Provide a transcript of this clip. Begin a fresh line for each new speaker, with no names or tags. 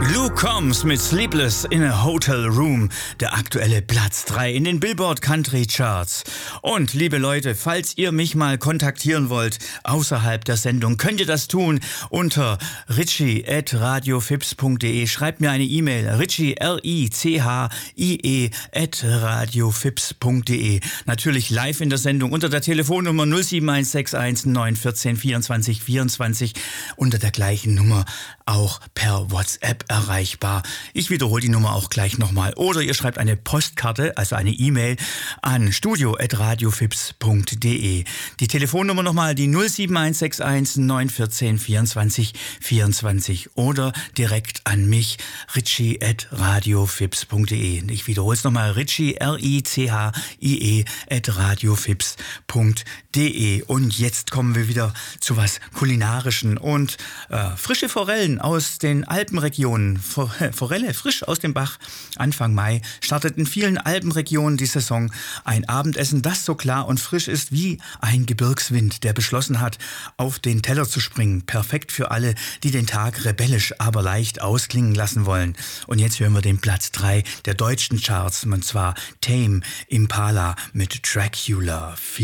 Luke Combs mit Sleepless in a Hotel Room, der aktuelle Platz 3 in den Billboard Country Charts. Und liebe Leute, falls ihr mich mal kontaktieren wollt außerhalb der Sendung, könnt ihr das tun unter richie@radiofips.de. Schreibt mir eine E-Mail, richie, RICHIE @radiofips.de. Natürlich live in der Sendung unter der Telefonnummer 07161 914 24 24, unter der gleichen Nummer auch per WhatsApp erreichbar. Ich wiederhole die Nummer auch gleich nochmal. Oder ihr schreibt eine Postkarte, also eine E-Mail an studio@radiofips.de. Die Telefonnummer nochmal, die 07161 914 24 24 oder direkt an mich, richie@radiofips.de. Ich wiederhole es nochmal, richie, RICHIE @radiofips.de. Und jetzt kommen wir wieder zu was Kulinarischen und frische Forellen aus den Alpenregionen. Forelle frisch aus dem Bach. Anfang Mai startet in vielen Alpenregionen die Saison. Ein Abendessen, das so klar und frisch ist wie ein Gebirgswind, der beschlossen hat, auf den Teller zu springen. Perfekt für alle, die den Tag rebellisch, aber leicht ausklingen lassen wollen. Und jetzt hören wir den Platz 3 der deutschen Charts, und zwar Tame Impala mit Dracula.